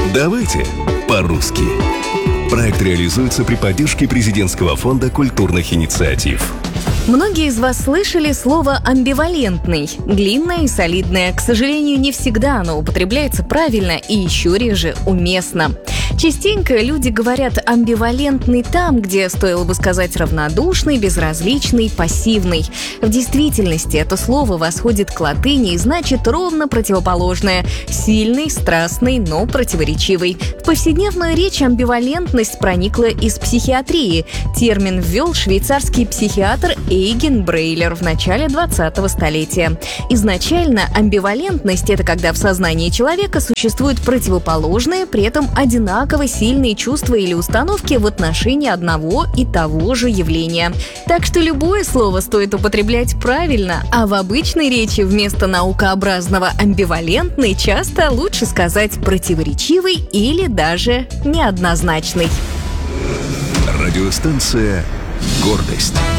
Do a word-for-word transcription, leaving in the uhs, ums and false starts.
Давайте по-русски. Проект реализуется при поддержке Президентского фонда культурных инициатив. Многие из вас слышали слово «амбивалентный». Длинное и солидное. К сожалению, не всегда оно употребляется правильно и еще реже уместно. Частенько люди говорят «амбивалентный» там, где стоило бы сказать «равнодушный», «безразличный», «пассивный». В действительности это слово восходит к латыни и значит ровно противоположное – сильный, страстный, но противоречивый. В повседневную речь амбивалентность проникла из психиатрии. Термин ввел швейцарский психиатр Эйген Брейлер в начале двадцатого столетия. Изначально амбивалентность – это когда в сознании человека существуют противоположные, при этом одинаково сильные чувства или установки в отношении одного и того же явления. Так что любое слово стоит употреблять правильно, а в обычной речи вместо наукообразного «амбивалентный» часто лучше сказать «противоречивый» или даже «неоднозначный». Радиостанция «Гордость».